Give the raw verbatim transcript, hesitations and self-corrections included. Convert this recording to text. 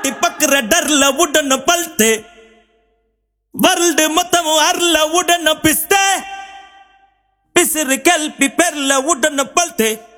எட்டி பக்குற டர்ல உடன பல்த்து வருல்டு மொத்தமும் அர்ல உடன பிஸ்த பிசிறு கல்பி பெர்ல உடன பல்த்து